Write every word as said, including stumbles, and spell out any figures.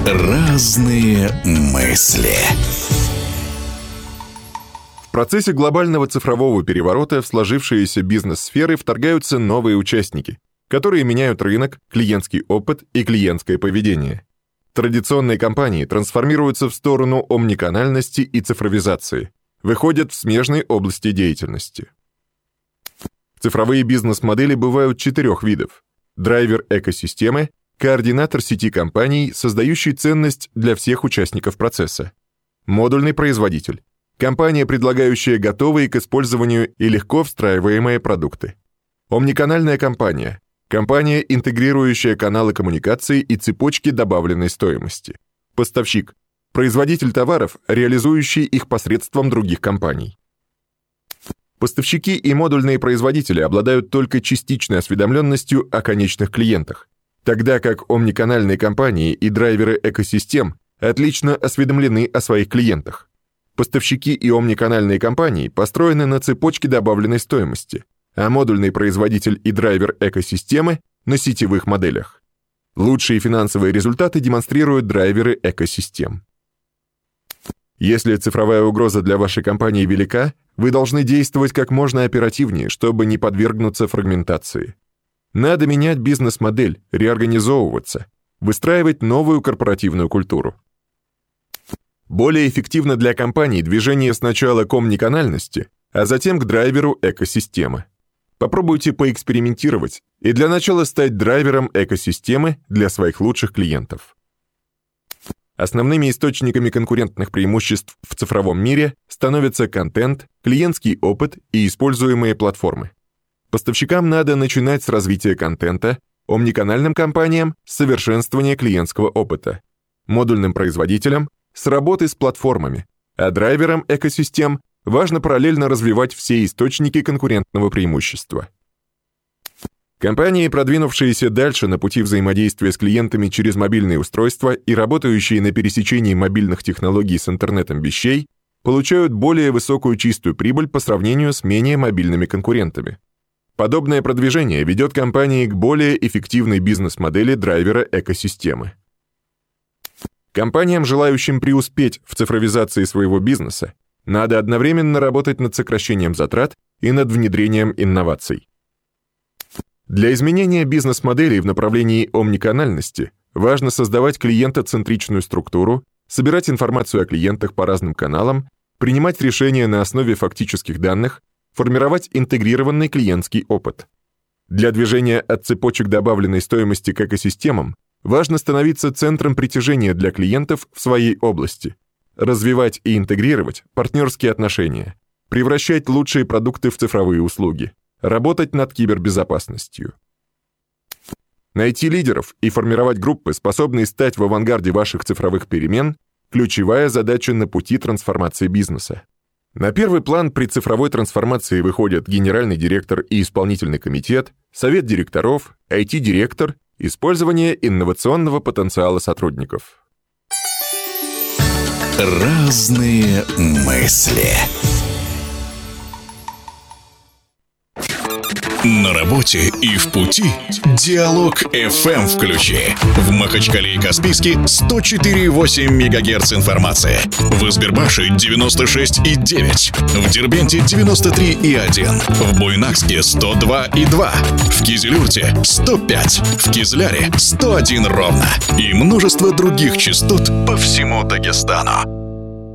Разные мысли. В процессе глобального цифрового переворота в сложившиеся бизнес-сферы вторгаются новые участники, которые меняют рынок, клиентский опыт и клиентское поведение. Традиционные компании трансформируются в сторону омниканальности и цифровизации, выходят в смежные области деятельности. Цифровые бизнес-модели бывают четырех видов: драйвер экосистемы, координатор сети компаний, создающий ценность для всех участников процесса, модульный производитель, компания, предлагающая готовые к использованию и легко встраиваемые продукты, омниканальная компания, компания, интегрирующая каналы коммуникации и цепочки добавленной стоимости, поставщик, производитель товаров, реализующий их посредством других компаний. Поставщики и модульные производители обладают только частичной осведомленностью о конечных клиентах, тогда как омниканальные компании и драйверы экосистем отлично осведомлены о своих клиентах. Поставщики и омниканальные компании построены на цепочке добавленной стоимости, а модульный производитель и драйвер экосистемы — на сетевых моделях. Лучшие финансовые результаты демонстрируют драйверы экосистем. Если цифровая угроза для вашей компании велика, вы должны действовать как можно оперативнее, чтобы не подвергнуться фрагментации. Надо менять бизнес-модель, реорганизовываться, выстраивать новую корпоративную культуру. Более эффективно для компаний движение сначала к омниканальности, а затем к драйверу экосистемы. Попробуйте поэкспериментировать и для начала стать драйвером экосистемы для своих лучших клиентов. Основными источниками конкурентных преимуществ в цифровом мире становятся контент, клиентский опыт и используемые платформы. Поставщикам надо начинать с развития контента, омниканальным компаниям — с совершенствования клиентского опыта, модульным производителям — с работы с платформами, а драйверам экосистем важно параллельно развивать все источники конкурентного преимущества. Компании, продвинувшиеся дальше на пути взаимодействия с клиентами через мобильные устройства и работающие на пересечении мобильных технологий с интернетом вещей, получают более высокую чистую прибыль по сравнению с менее мобильными конкурентами. Подобное продвижение ведет компании к более эффективной бизнес-модели драйвера экосистемы. Компаниям, желающим преуспеть в цифровизации своего бизнеса, надо одновременно работать над сокращением затрат и над внедрением инноваций. Для изменения бизнес-моделей в направлении омниканальности важно создавать клиентоцентричную структуру, собирать информацию о клиентах по разным каналам, принимать решения на основе фактических данных, формировать интегрированный клиентский опыт. Для движения от цепочек добавленной стоимости к экосистемам важно становиться центром притяжения для клиентов в своей области, развивать и интегрировать партнерские отношения, превращать лучшие продукты в цифровые услуги, работать над кибербезопасностью. Найти лидеров и формировать группы, способные стать в авангарде ваших цифровых перемен — ключевая задача на пути трансформации бизнеса. На первый план при цифровой трансформации выходят генеральный директор и исполнительный комитет, совет директоров, ай ти-директор, использование инновационного потенциала сотрудников. Разные мысли. На работе и в пути Диалог эф эм включи. В Махачкале и Каспийске сто четыре и восемь мегагерц информации. В Избербаше девяносто шесть и девять. В Дербенте девяносто три и один. В Буйнакске сто два и два. В Кизилюрте сто пять. В Кизляре сто один ровно. И множество других частот по всему Дагестану.